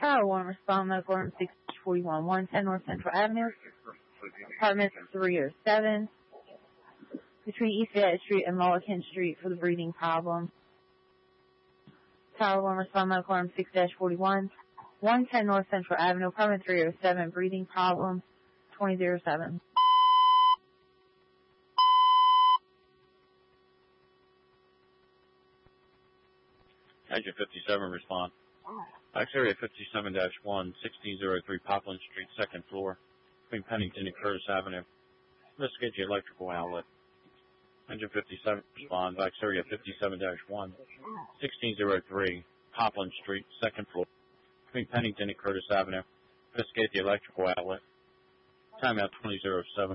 Tower 1, respond medical room 641, 110 North Central Avenue, apartment 307, between East Fayette Street and Mulliken Street for the breathing problem. Tower 1, respond medical room 6-41, 110 North Central Avenue, apartment 307, breathing problem, 2007. Engine 57, respond. Box area 57-1, 1603 Popland Street, second floor, between Pennington and Curtis Avenue. Investigate the electrical outlet. Engine 57, respond. Box area 57-1, 1603 Popland Street, second floor, between Pennington and Curtis Avenue. Investigate the electrical outlet. Timeout 2007.